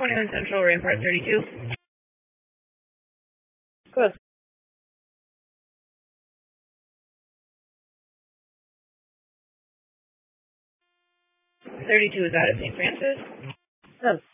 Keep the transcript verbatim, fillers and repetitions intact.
twenty-one Central, Rampart thirty-two. Close. thirty-two is out of Saint Francis. Close.